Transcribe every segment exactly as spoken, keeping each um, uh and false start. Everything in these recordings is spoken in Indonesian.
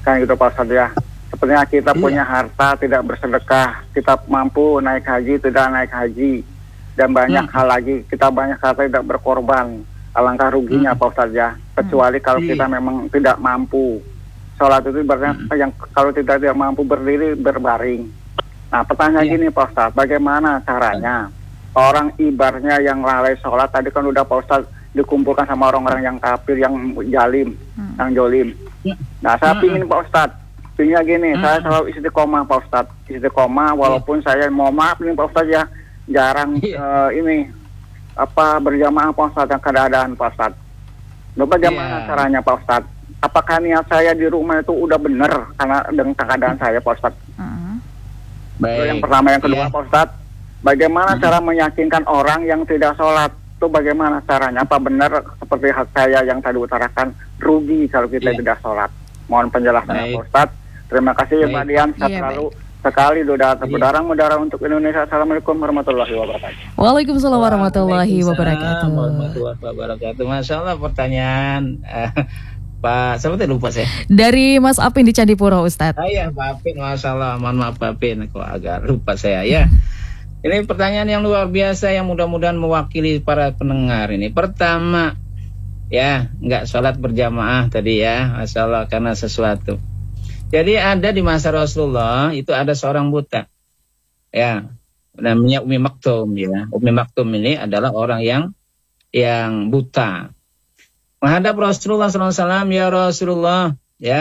Kan gitu Pak Ustadz ya. Sepertinya kita Iya. punya harta tidak bersedekah, kita mampu naik haji tidak naik haji, dan banyak Hmm. hal lagi, kita banyak harta tidak berkorban. Alangkah ruginya Hmm. Pak Ustadz ya. Kecuali kalau Iya. kita memang tidak mampu. Sholat itu ibaratnya Hmm. yang kalau tidak tidak mampu berdiri berbaring. Nah pertanyaan Iya. gini Pak Ustadz, bagaimana caranya orang ibaratnya yang lalai sholat tadi kan udah Pak Ustadz dikumpulkan sama orang-orang yang kafir, yang jalim, Hmm. yang jolim. Ya. Nah saya Hmm. pingin Pak Ustadz, pinginnya gini, Hmm. saya selalu istiqomah Pak Ustadz, istiqomah walaupun saya mau maaf nih Pak Ustadz ya, jarang Iya. eh, ini apa berjamaah Pak Ustadz yang keadaan Pak Ustadz. Nah, bagaimana Iya. caranya Pak Ustadz? Apakah niat saya di rumah itu udah benar karena dengan keadaan saya Pak Ustadz? Mm. Itu Baik. yang pertama, yang kedua Iya. Pak Ustadz, bagaimana Hmm. cara meyakinkan orang yang tidak sholat? Itu bagaimana caranya? Apa benar seperti hak saya yang tadi utarakan, rugi kalau kita Iya. tidak sholat? Mohon penjelasannya Baik. Pak Ustadz. Terima kasih Baik. Pak Dian, saya Iya, selalu sekali sudah Iya. berdarah mudara untuk Indonesia. Assalamualaikum warahmatullahi wabarakatuh. Waalaikumsalam warahmatullahi Waalaikumsalam wabarakatuh. warahmatullahi wabarakatuh. Masya Allah pertanyaan eh, Pak, siapa tadi lupa saya? Dari Mas Apin di Candipuro, Ustadz. Ah ya, Pak Apin, Masya Allah, mohon maaf Pak Apin, kok agak lupa saya ya. Ini pertanyaan yang luar biasa yang mudah-mudahan mewakili para pendengar ini. Pertama, ya, nggak sholat berjamaah tadi ya, Masya Allah, karena sesuatu. Jadi ada di masa Rasulullah, itu ada seorang buta. Ya, namanya Umi Maktum ya. Umi Maktum ini adalah orang yang yang buta. Menghadap Rasulullah shallallahu alaihi wasallam, ya Rasulullah, ya,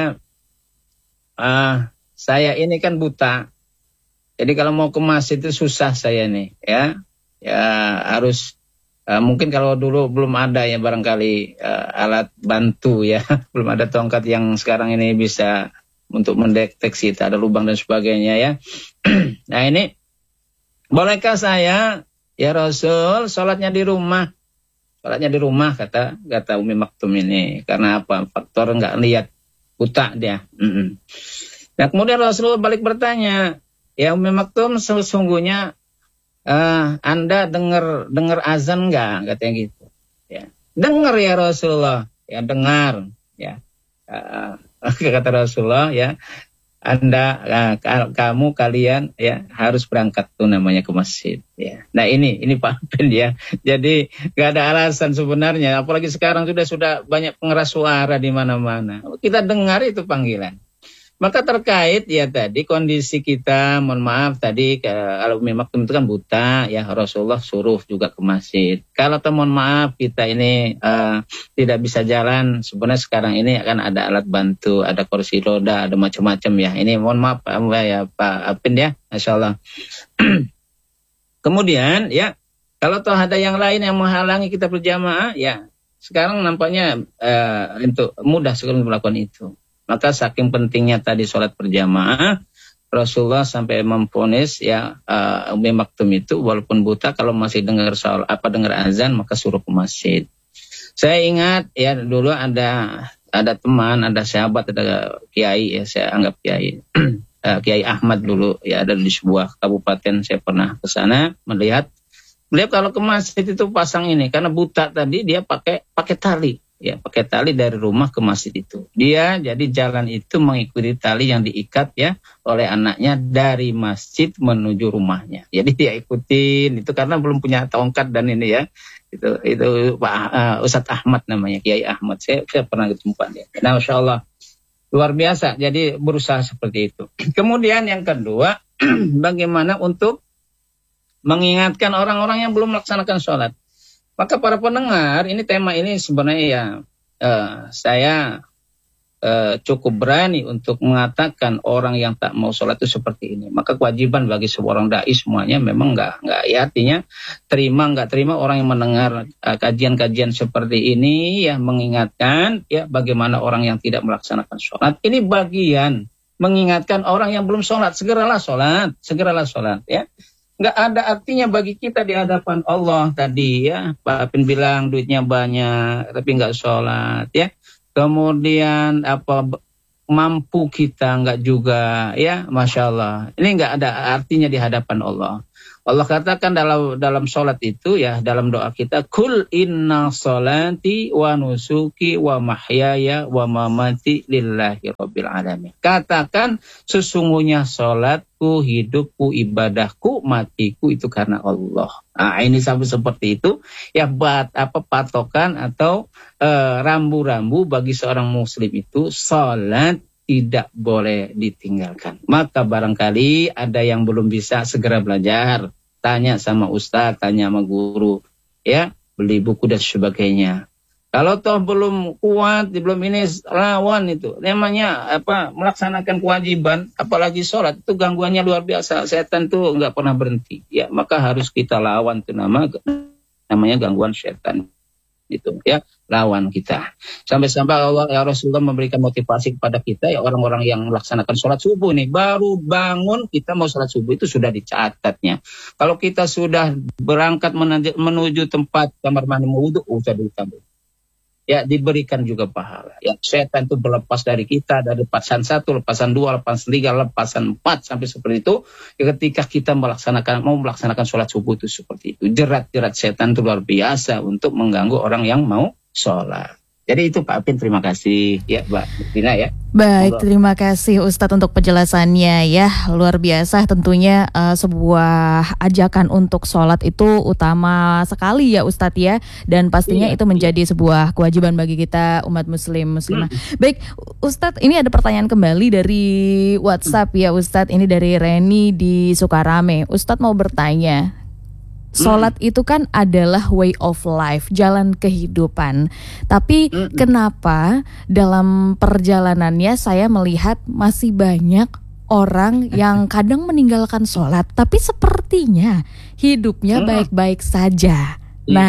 ah, saya ini kan buta. Jadi kalau mau ke masjid itu susah saya nih, ya, ya harus uh, mungkin kalau dulu belum ada ya barangkali uh, alat bantu ya, belum ada tongkat yang sekarang ini bisa untuk mendeteksi ada lubang dan sebagainya ya. Nah ini, bolehkah saya, ya Rasul, sholatnya di rumah? Sholatnya di rumah kata kata Umi Maktum ini, karena apa? Faktor nggak lihat, buta dia. Mm-mm. Nah kemudian Rasulullah balik bertanya, ya Umi Maktum, sesungguhnya uh, Anda dengar dengar azan nggak? Katanya gitu. Ya, dengar ya Rasulullah. Ya dengar. Ya, uh, kata Rasulullah ya. Anda, uh, kamu, kalian ya harus berangkat tuh namanya ke masjid. Ya. Nah ini, ini Pak Apin ya. Jadi nggak ada alasan sebenarnya. Apalagi sekarang sudah sudah banyak pengeras suara di mana-mana. Kita dengar itu panggilan. Maka terkait ya tadi kondisi kita, mohon maaf tadi kalau Umi Maktum itu kan buta ya, Rasulullah suruh juga ke masjid. Kalau mohon maaf kita ini uh, tidak bisa jalan, sebenarnya sekarang ini akan ada alat bantu, ada kursi roda, ada macam-macam ya. Ini mohon maaf ya Pak Apin ya, Masya Allah. Kemudian ya, kalau toh ada yang lain yang menghalangi kita berjamaah ya, sekarang nampaknya uh, untuk mudah sekali melakukan itu. Maka saking pentingnya tadi sholat berjamaah, Rasulullah sampai memvonis ya uh, Umi Maktum itu walaupun buta kalau masih dengar soal apa dengar azan maka suruh ke masjid. Saya ingat ya dulu ada ada teman, ada sahabat, ada kiai ya saya anggap kiai, uh, Kiai Ahmad dulu ya ada di sebuah kabupaten saya pernah ke sana melihat beliau kalau ke masjid itu pasang ini karena buta tadi dia pakai pakai tali. Ya, pakai tali dari rumah ke masjid itu. Dia jadi jalan itu mengikuti tali yang diikat ya oleh anaknya dari masjid menuju rumahnya. Jadi dia ikutin itu karena belum punya tongkat dan ini ya. Itu itu Pak uh, Ustadz Ahmad namanya, Kiai Ahmad. Saya, saya pernah ketemu dia. Nah, Masya Allah. Luar biasa. Jadi berusaha seperti itu. Kemudian yang kedua, bagaimana untuk mengingatkan orang-orang yang belum melaksanakan sholat. Maka para pendengar, ini tema ini sebenarnya ya uh, saya uh, cukup berani untuk mengatakan orang yang tak mau sholat itu seperti ini. Maka kewajiban bagi seorang dai semuanya memang nggak nggak ya artinya terima nggak terima orang yang mendengar uh, kajian-kajian seperti ini ya mengingatkan ya bagaimana orang yang tidak melaksanakan sholat. Ini bagian mengingatkan orang yang belum sholat, segeralah sholat, segeralah sholat ya. Nggak ada artinya bagi kita di hadapan Allah tadi ya. Pak Apin bilang duitnya banyak tapi nggak sholat ya. Kemudian apa mampu kita, enggak juga, ya, Masya Allah. Ini enggak ada artinya di hadapan Allah. Allah katakan dalam dalam sholat itu, ya, dalam doa kita, Kul inna sholati wa nusuki wa mahyaya wa mamati lillahi rabbil alamin. Katakan sesungguhnya sholatku, hidupku, ibadahku, matiku itu karena Allah. Nah, ini sampai seperti itu, ya, bat, apa patokan atau uh, rambu-rambu bagi seorang muslim itu sholat tidak boleh ditinggalkan. Maka barangkali ada yang belum bisa, segera belajar. Tanya sama ustaz, tanya sama guru. Ya, beli buku dan sebagainya. Kalau toh belum kuat, belum ini, lawan itu. Namanya apa? Melaksanakan kewajiban, apalagi sholat. Itu gangguannya luar biasa. Setan tuh nggak pernah berhenti. Ya, maka harus kita lawan. Itu nama, namanya gangguan setan. Itu, ya, lawan kita. Sampai-sampai Allah, ya Rasulullah memberikan motivasi kepada kita, ya, orang-orang yang melaksanakan sholat subuh nih, baru bangun kita mau sholat subuh itu sudah dicatatnya. Kalau kita sudah berangkat menuju tempat kamar mandi mau wudhu, usah ditambah. Ya, diberikan juga pahala. Ya, setan itu berlepas dari kita, dari lepasan satu, lepasan dua, lepasan tiga, lepasan empat, sampai seperti itu. Ya, ketika kita melaksanakan, mau melaksanakan sholat subuh itu seperti itu. Jerat-jerat setan itu luar biasa untuk mengganggu orang yang mau sholat. Jadi itu Pak Apin, terima kasih ya Mbak Dina ya. Baik, terima kasih Ustadz untuk penjelasannya ya. Luar biasa tentunya, uh, sebuah ajakan untuk sholat itu utama sekali ya Ustadz ya. Dan pastinya iya, itu menjadi iya. sebuah kewajiban bagi kita umat muslim muslimah. Hmm. Baik Ustadz, ini ada pertanyaan kembali dari WhatsApp ya Ustadz. Ini dari Reni di Sukarame. Ustadz mau bertanya, sholat itu kan adalah way of life, jalan kehidupan. Tapi mm-hmm. kenapa dalam perjalanannya saya melihat masih banyak orang yang kadang meninggalkan sholat, tapi sepertinya hidupnya baik-baik saja.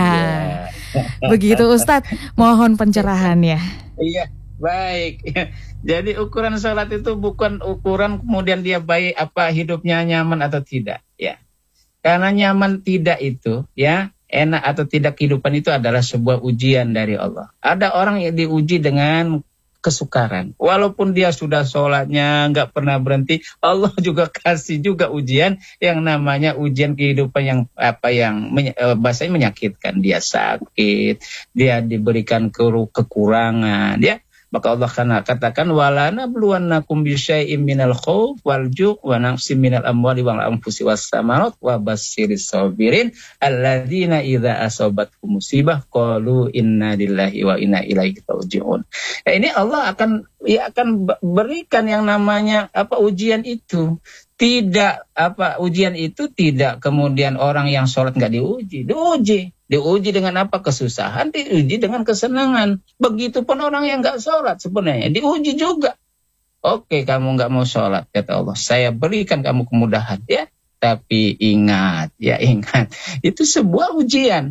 Nah, yeah. begitu Ustadz, mohon pencerahannya. Iya, baik. Jadi ukuran sholat itu bukan ukuran kemudian dia baik apa hidupnya nyaman atau tidak, ya. Karena nyaman tidak itu, ya, enak atau tidak kehidupan itu adalah sebuah ujian dari Allah. Ada orang yang diuji dengan kesukaran. Walaupun dia sudah sholatnya, nggak pernah berhenti, Allah juga kasih juga ujian yang namanya ujian kehidupan yang apa yang bahasanya menyakitkan. Dia sakit, dia diberikan kekurangan, dia. Maka Allah kan katakan walana bluwannakum bisyai'im minal khauf wal ju' wa naqsim minal amwali wal anfusi was samarat wa basyyiris sabirin alladzina idza asabatkum musibah qalu inna lillahi wa inna ilaihi raji'un. Ya, ini Allah akan ya akan berikan yang namanya apa ujian itu. Tidak apa ujian itu tidak kemudian orang yang sholat nggak diuji, diuji, diuji dengan apa kesusahan, diuji dengan kesenangan. Begitupun orang yang nggak sholat sebenarnya diuji juga. Oke, kamu nggak mau sholat, kata Allah, saya berikan kamu kemudahan, ya. Tapi ingat, ya ingat, itu sebuah ujian.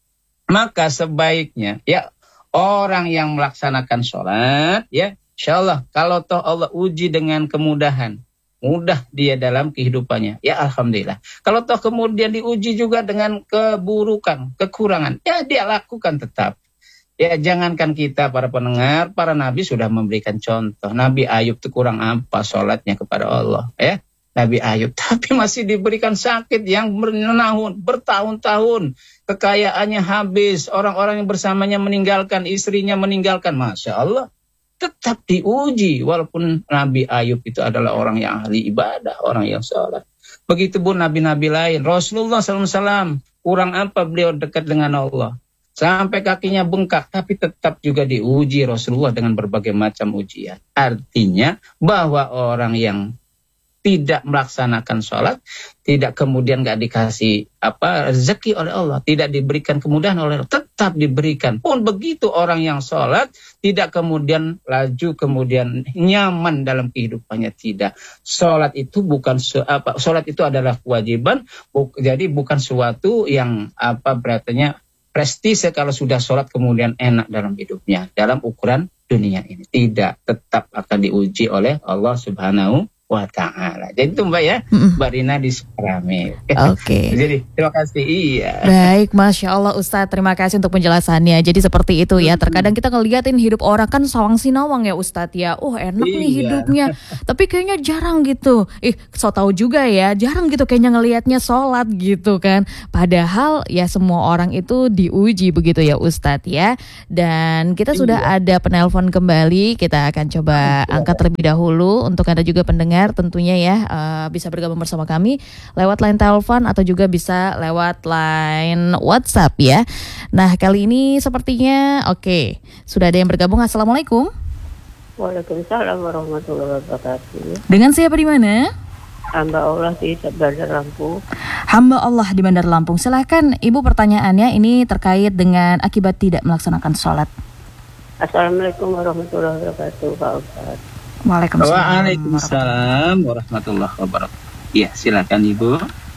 Maka sebaiknya, ya orang yang melaksanakan sholat, ya, insya Allah kalau toh Allah uji dengan kemudahan. Mudah dia dalam kehidupannya, ya alhamdulillah. Kalau toh kemudian diuji juga dengan keburukan, kekurangan, ya dia lakukan tetap. Ya jangankan kita para pendengar, para nabi sudah memberikan contoh. Nabi Ayub itu kurang apa sholatnya kepada Allah, ya Nabi Ayub, tapi masih diberikan sakit yang menahun, bertahun-tahun, kekayaannya habis, orang-orang yang bersamanya meninggalkan, istrinya meninggalkan, masya Allah. Tetap diuji walaupun Nabi Ayub itu adalah orang yang ahli ibadah, orang yang sholat. Begitupun nabi-nabi lain. Rasulullah shallallahu alaihi wasallam kurang apa beliau dekat dengan Allah sampai kakinya bengkak, tapi tetap juga diuji Rasulullah dengan berbagai macam ujian. Artinya bahwa orang yang tidak melaksanakan sholat, tidak kemudian nggak dikasih apa rezeki oleh Allah, tidak diberikan kemudahan oleh Allah, tetap diberikan. Pun begitu orang yang sholat, tidak kemudian laju kemudian nyaman dalam kehidupannya, tidak. Sholat itu bukan apa, sholat itu adalah kewajiban, bu, jadi bukan suatu yang apa berartinya prestise kalau sudah sholat kemudian enak dalam hidupnya dalam ukuran dunia ini. Tidak, tetap akan diuji oleh Allah Subhanahu wa ta'ala. Jadi itu Mbak ya, Mm-mm. Mbak Rina di Sukarame. Oke. Jadi terima kasih. Iya. Baik, Masya Allah Ustadz, terima kasih untuk penjelasannya. Jadi seperti itu ya, terkadang kita ngeliatin hidup orang kan sawang sinawang ya Ustadz ya. Oh enak nih Iya. hidupnya, tapi kayaknya jarang gitu. Ih, so tahu juga ya, jarang gitu kayaknya ngelihatnya sholat gitu kan. Padahal ya semua orang itu diuji begitu ya Ustadz ya. Dan kita sudah Iya. ada penelpon kembali, kita akan coba angkat terlebih dahulu. Untuk Anda juga pendengar tentunya ya, uh, bisa bergabung bersama kami lewat line telepon atau juga bisa lewat line WhatsApp ya. Nah kali ini sepertinya oke okay, sudah ada yang bergabung. Assalamualaikum. Waalaikumsalam warahmatullahi wabarakatuh. Dengan siapa di mana? Hamba Allah di Bandar Lampung. Hamba Allah di Bandar Lampung. Silahkan Ibu, pertanyaannya ini terkait dengan akibat tidak melaksanakan sholat. Assalamualaikum warahmatullahi wabarakatuh, Pak Ustaz. Waalaikumsalam. Waalaikumsalam warahmatullahi wabarakatuh. Iya, silakan Ibu.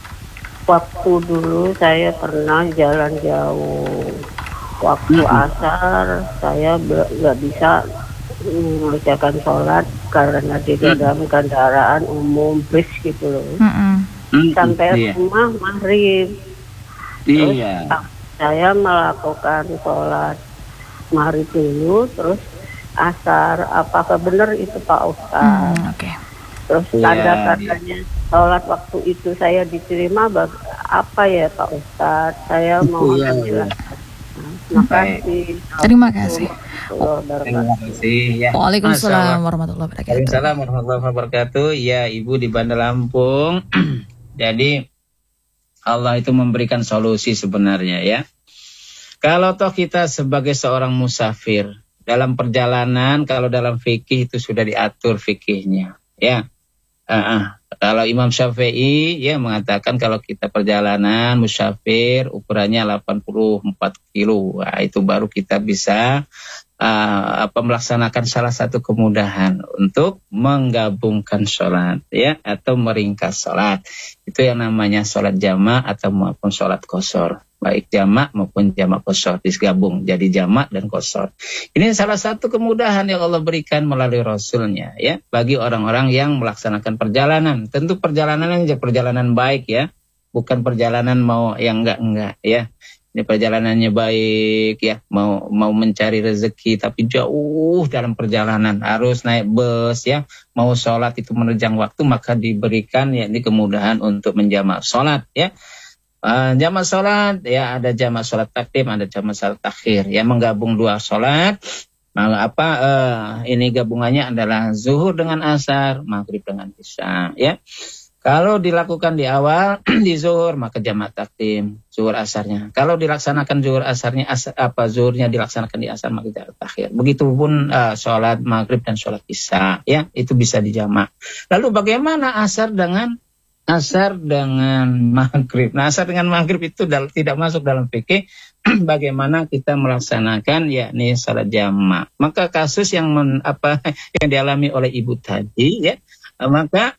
Waktu dulu saya pernah jalan jauh. Waktu Hmm. asar saya nggak bisa mengerjakan sholat karena di dalam kendaraan umum bis gitu loh. Mm-mm. Hmm, Sampai iya. rumah maghrib. Terus Iya. saya melakukan sholat maghrib dulu, terus asar. Apakah benar itu Pak Ustaz? Hmm, Oke. Terus Iya, tanda-tandanya sholat waktu itu saya diterima bag- apa ya Pak Ustaz? Saya mohon Iya, iya. penjelasan. Terima kasih. Terima kasih. Terima kasih ya. Waalaikumsalam warahmatullahi wabarakatuh. Waalaikumsalam warahmatullahi wabarakatuh. Ya, Ibu di Bandar Lampung. Jadi Allah itu memberikan solusi sebenarnya ya. Kalau toh kita sebagai seorang musafir dalam perjalanan, kalau dalam fikih itu sudah diatur fikihnya ya. Uh, uh. Kalau Imam Syafi'i ya mengatakan kalau kita perjalanan musafir ukurannya delapan puluh empat kilo, nah, itu baru kita bisa uh, apa melaksanakan salah satu kemudahan untuk menggabungkan sholat ya atau meringkas sholat. Itu yang namanya sholat jamak atau maupun sholat qashar. Baik jamak maupun jamak qashar digabung jadi jamak dan qashar. Ini salah satu kemudahan yang Allah berikan melalui Rasulnya ya bagi orang-orang yang melaksanakan perjalanan. Tentu perjalanan yang perjalanan baik ya, bukan perjalanan mau yang enggak-enggak ya. Ini perjalanannya baik ya, mau mau mencari rezeki tapi jauh dalam perjalanan harus naik bus ya, mau sholat itu menerjang waktu maka diberikan ya ini kemudahan untuk menjamak sholat ya. Uh, jamak sholat ya ada jamak sholat takdim, ada jamak sholat takhir ya menggabung dua sholat. Nah, apa uh, ini gabungannya adalah zuhur dengan asar, maghrib dengan isya ya. Kalau dilakukan di awal di zuhur maka jamak takdim, zuhur asarnya. Kalau dilaksanakan zuhur asarnya asar, apa zuhurnya dilaksanakan di asar maka jamak takhir. Begitupun uh, sholat maghrib dan sholat isya ya itu bisa dijamak. Lalu bagaimana asar dengan asar dengan maghrib? Nah, asar dengan maghrib itu dal- tidak masuk dalam fikih. Bagaimana kita melaksanakan yakni salat jamak? Maka kasus yang men, apa yang dialami oleh ibu tadi ya, maka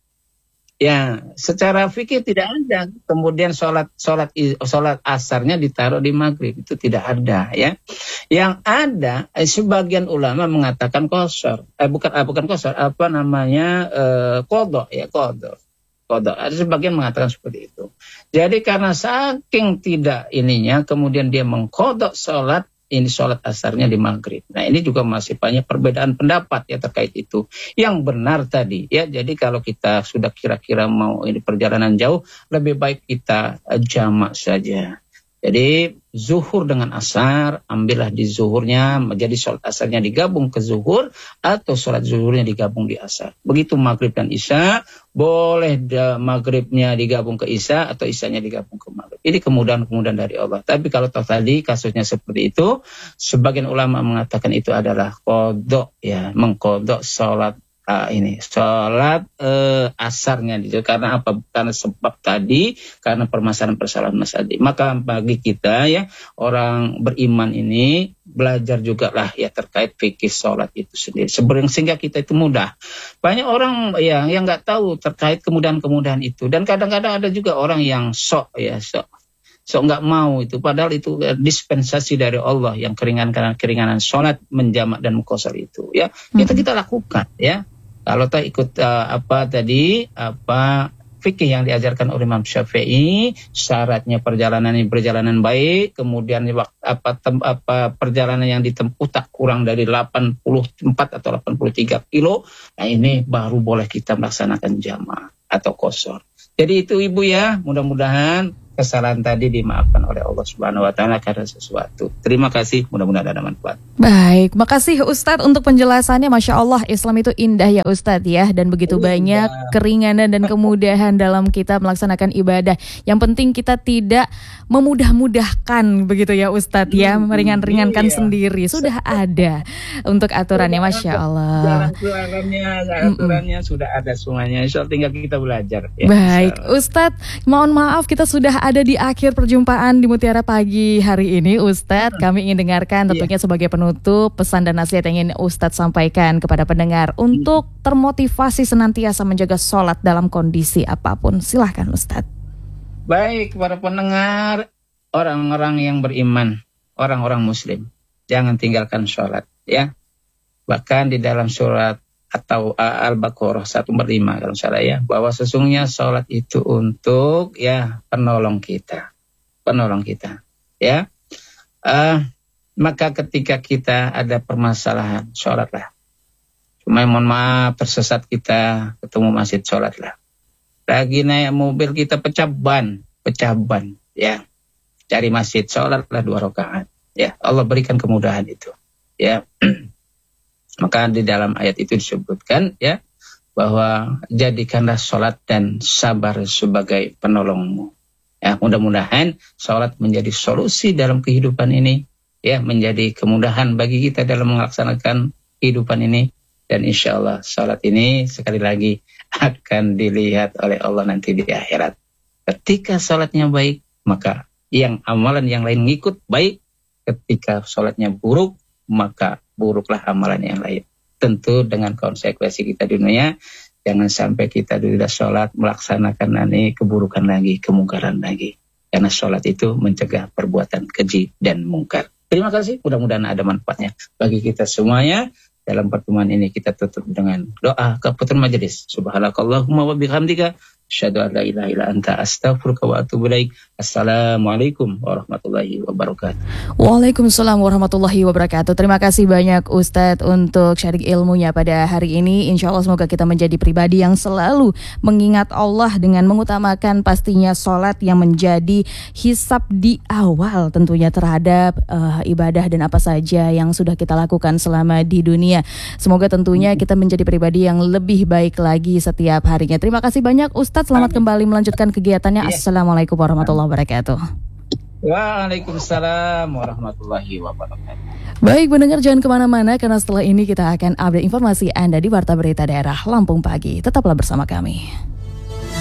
ya secara fikih tidak ada kemudian sholat sholat sholat asarnya ditaruh di maghrib, itu tidak ada ya. Yang ada eh, sebagian ulama mengatakan qashar, eh bukan eh, bukan qashar, apa namanya eh, qadha ya qadha. Qadha. Ada sebagian mengatakan seperti itu. Jadi karena saking tidak ininya, kemudian dia mengqadha sholat, ini sholat asarnya di maghrib. Nah ini juga masih banyak perbedaan pendapat ya terkait itu. Yang benar tadi ya, jadi kalau kita sudah kira-kira mau ini perjalanan jauh, lebih baik kita jamak saja. Jadi zuhur dengan asar, ambillah di zuhurnya, menjadi sholat asarnya digabung ke zuhur, atau sholat zuhurnya digabung di asar. Begitu maghrib dan isya, boleh da, maghribnya digabung ke isya, atau isyanya digabung ke maghrib. Ini kemudahan-kemudahan dari Allah. Tapi kalau toh tadi kasusnya seperti itu, sebagian ulama mengatakan itu adalah qadha, ya, mengqadha sholat Uh, ini sholat uh, asarnya itu karena apa? Karena sebab tadi, karena permasalahan-permasalahan mas tadi. Maka bagi kita ya orang beriman ini belajar juga lah ya terkait fikih sholat itu sendiri. Sebenarnya sehingga kita itu mudah. Banyak orang yang yang nggak tahu terkait kemudahan-kemudahan itu, dan kadang-kadang ada juga orang yang sok ya sok. So nggak mau itu, padahal itu dispensasi dari Allah yang keringanan keringanan sholat menjamak dan mengqashar itu ya kita kita lakukan ya. Kalau tak ikut uh, apa tadi apa fikih yang diajarkan oleh Imam Syafi'i, syaratnya perjalanan ini perjalanan baik, kemudian waktu apa tem, apa perjalanan yang ditempuh tak kurang dari delapan puluh empat atau delapan puluh tiga kilo. Nah, ini baru boleh kita melaksanakan jamaah atau qashar. Jadi itu Ibu ya, mudah-mudahan kesalahan tadi dimaafkan oleh Allah Subhanahu wa taala karena sesuatu. Terima kasih, mudah-mudahan ada manfaat. Baik, makasih Ustadz untuk penjelasannya. Masya Allah, Islam itu indah ya Ustadz ya, dan begitu Indah. banyak keringanan dan kemudahan dalam kita melaksanakan ibadah. Yang penting kita tidak memudah-mudahkan begitu ya Ustadz ya, meringan-ringankan Iya. sendiri. Sudah ada untuk aturannya, Masya Allah. Jalan keluarannya, aturannya sudah ada semuanya. Insya Allah tinggal kita belajar. Ya, Baik, insya Allah. Ustadz, mohon maaf kita sudah ada di akhir perjumpaan di Mutiara Pagi hari ini, Ustadz. Kami ingin dengarkan tentunya sebagai penutup pesan dan nasihat yang ingin Ustadz sampaikan kepada pendengar untuk termotivasi senantiasa menjaga sholat dalam kondisi apapun. Silahkan Ustadz. Baik, para pendengar, orang-orang yang beriman, orang-orang muslim, jangan tinggalkan sholat ya. Bahkan di dalam surat atau Al-Baqarah seratus empat puluh lima kalau salah ya, bahwa sesungguhnya sholat itu untuk ya penolong kita, penolong kita ya. Uh, maka ketika kita ada permasalahan, sholatlah. Cuma mohon maaf, tersesat kita, ketemu masjid, sholatlah. Lagi naik mobil kita pecah ban, pecah ban ya, cari masjid, sholatlah dua rakaat ya. Allah berikan kemudahan itu ya. Maka di dalam ayat itu disebutkan ya, bahwa jadikanlah sholat dan sabar sebagai penolongmu. Ya, mudah-mudahan sholat menjadi solusi dalam kehidupan ini, ya, menjadi kemudahan bagi kita dalam melaksanakan kehidupan ini. Dan insya Allah sholat ini sekali lagi akan dilihat oleh Allah nanti di akhirat. Ketika sholatnya baik, maka yang amalan yang lain ngikut baik. Ketika sholatnya buruk, maka buruklah amalan yang lain. Tentu dengan konsekuensi kita di dunia, jangan sampai kita sudah sholat melaksanakan nanti keburukan lagi, kemungkaran lagi. Karena sholat itu mencegah perbuatan keji dan mungkar. Terima kasih, mudah-mudahan ada manfaatnya bagi kita semuanya. Dalam pertemuan ini kita tutup dengan doa keputusan majelis. Subhanakallahumma wa bihamdika asyhadu an la ilaha illa anta astaghfiruka wa atubu ilaik. Assalamualaikum warahmatullahi wabarakatuh. Waalaikumsalam warahmatullahi wabarakatuh. Terima kasih banyak Ustadz untuk sharing ilmunya pada hari ini. Insya Allah semoga kita menjadi pribadi yang selalu mengingat Allah dengan mengutamakan pastinya sholat yang menjadi hisab di awal tentunya terhadap uh, ibadah dan apa saja yang sudah kita lakukan selama di dunia. Semoga tentunya kita menjadi pribadi yang lebih baik lagi setiap harinya. Terima kasih banyak Ustadz. Selamat kembali melanjutkan kegiatannya. Assalamualaikum warahmatullahi wabarakatuh. Waalaikumsalam warahmatullahi wabarakatuh. Baik pendengar, jangan kemana-mana karena setelah ini kita akan update informasi Anda di Warta Berita Daerah Lampung Pagi. Tetaplah bersama kami.